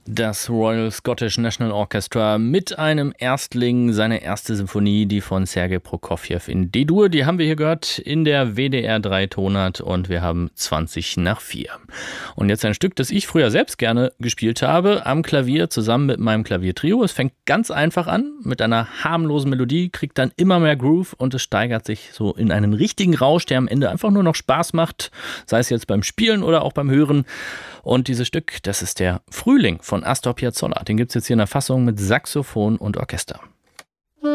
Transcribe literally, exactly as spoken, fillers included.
Das Royal Scottish National Orchestra mit einem Erstling, seine erste Symphonie, die von Sergei Prokofjew in D-Dur. Die haben wir hier gehört in der W D R drei Tonart und wir haben zwanzig nach vier. Und jetzt ein Stück, das ich früher selbst gerne gespielt habe, am Klavier zusammen mit meinem Klaviertrio. Es fängt ganz einfach an mit einer harmlosen Melodie, kriegt dann immer mehr Groove und es steigert sich so in einen richtigen Rausch, der am Ende einfach nur noch Spaß macht, sei es jetzt beim Spielen oder auch beim Hören. Und dieses Stück, das ist der Frühling von Astor Piazzolla. Den gibt es jetzt hier in der Fassung mit Saxophon und Orchester.